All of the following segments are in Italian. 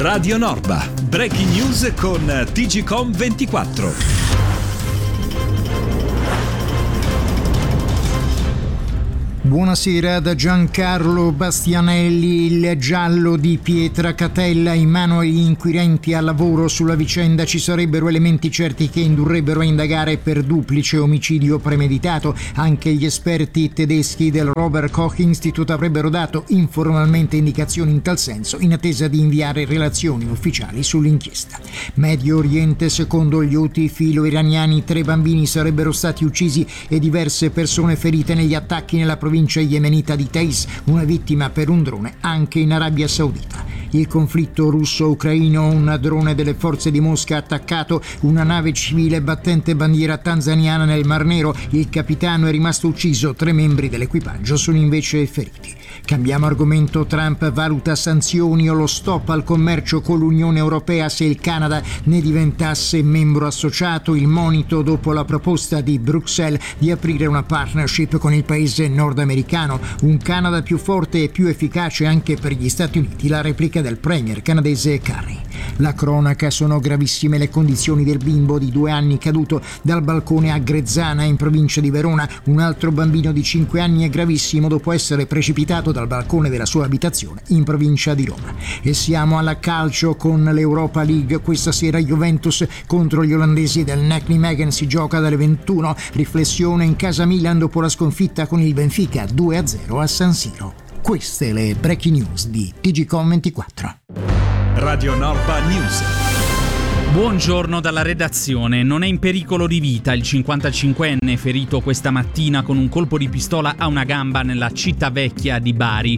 Radio Norba, breaking news con TGCOM24. Buonasera da Giancarlo Bastianelli. Il giallo di Pietracatella in mano agli inquirenti al lavoro. Sulla vicenda ci sarebbero elementi certi che indurrebbero a indagare per duplice omicidio premeditato. Anche gli esperti tedeschi del Robert Koch Institute avrebbero dato informalmente indicazioni in tal senso, in attesa di inviare relazioni ufficiali sull'inchiesta. Medio Oriente, secondo gli Houthi filo-iraniani, 3 bambini sarebbero stati uccisi e diverse persone ferite negli attacchi nella provincia yemenita di Taiz, una vittima per un drone anche in Arabia Saudita. Il conflitto russo-ucraino, un drone delle forze di Mosca ha attaccato una nave civile battente bandiera tanzaniana nel Mar Nero. Il capitano è rimasto ucciso, 3 membri dell'equipaggio sono invece feriti. Cambiamo argomento. Trump valuta sanzioni o lo stop al commercio con l'Unione Europea se il Canada ne diventasse membro associato. Il monito dopo la proposta di Bruxelles di aprire una partnership con il paese nordamericano, un Canada più forte e più efficace anche per gli Stati Uniti, la replica del premier canadese Carney. La cronaca: sono gravissime le condizioni del bimbo di 2 anni caduto dal balcone a Grezzana in provincia di Verona. Un altro bambino di 5 anni è gravissimo dopo essere precipitato dal balcone della sua abitazione in provincia di Roma. E siamo alla calcio con l'Europa League. Questa sera Juventus contro gli olandesi del NEC Nijmegen si gioca dalle 21. Riflessione in casa Milan dopo la sconfitta con il Benfica 2-0 a San Siro. Queste le breaking news di TGCOM24. Radio Norba News. Buongiorno dalla redazione. Non è in pericolo di vita il 55enne ferito questa mattina con un colpo di pistola a una gamba nella città vecchia di Bari.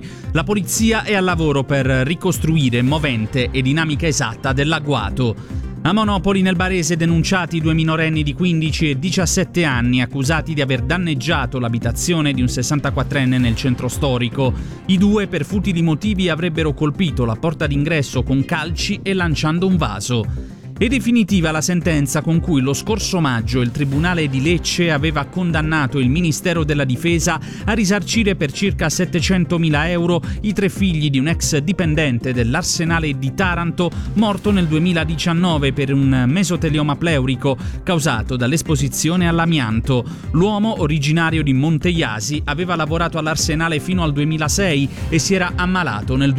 La polizia è al lavoro per ricostruire movente e dinamica esatta dell'agguato. A Monopoli, nel Barese, denunciati 2 minorenni di 15 e 17 anni accusati di aver danneggiato l'abitazione di un 64enne nel centro storico. I 2, per futili motivi, avrebbero colpito la porta d'ingresso con calci e lanciando un vaso. È definitiva la sentenza con cui lo scorso maggio il Tribunale di Lecce aveva condannato il Ministero della Difesa a risarcire per circa 700.000 euro i 3 figli di un ex dipendente dell'Arsenale di Taranto morto nel 2019 per un mesotelioma pleurico causato dall'esposizione all'amianto. L'uomo, originario di Monteiasi, aveva lavorato all'Arsenale fino al 2006 e si era ammalato nel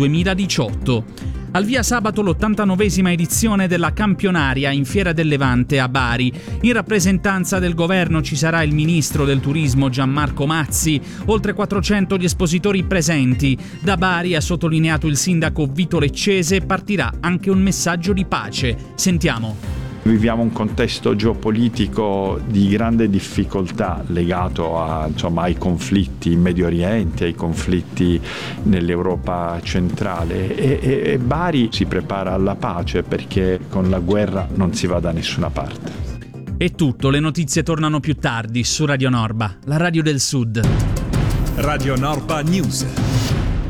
2018. Al via sabato l'89esima edizione della Campionaria in Fiera del Levante a Bari. In rappresentanza del governo ci sarà il ministro del turismo Gianmarco Mazzi, oltre 400 gli espositori presenti. Da Bari, ha sottolineato il sindaco Vito Leccese, partirà anche un messaggio di pace. Sentiamo. Viviamo un contesto geopolitico di grande difficoltà legato ai conflitti in Medio Oriente, ai conflitti nell'Europa centrale e Bari si prepara alla pace perché con la guerra non si va da nessuna parte. È tutto, le notizie tornano più tardi su Radio Norba, la radio del Sud. Radio Norba News.